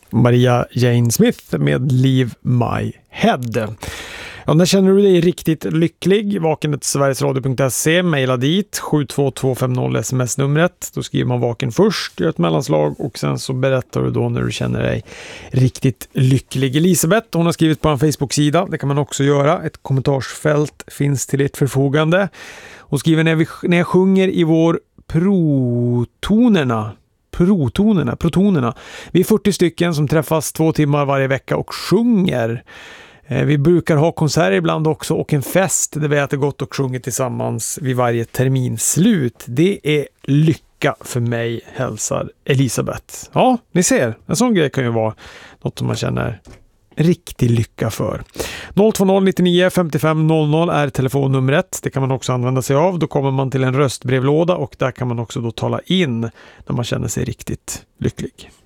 Maria Jane Smith med Leave My Head. Ja, när känner du dig riktigt lycklig? vaken@sverigesradio.se, mejla dit 72250 sms-numret. Då skriver man vaken först, gör ett mellanslag och sen så berättar du då när du känner dig riktigt lycklig. Elisabeth, hon har skrivit på en Facebook-sida, det kan man också göra. Ett kommentarsfält finns till ert förfogande. Hon skriver när jag sjunger i vår protonerna. Vi är 40 stycken som träffas 2 timmar varje vecka och sjunger. Vi brukar ha konserter ibland också och en fest där vi äter gott och sjunger tillsammans vid varje terminslut. Det är lycka för mig, hälsar Elisabeth. Ja, ni ser, en sån grej kan ju vara något som man känner riktig lycka för. 020 99 55 00 är telefonnumret. Det kan man också använda sig av. Då kommer man till en röstbrevlåda och där kan man också då tala in när man känner sig riktigt lycklig.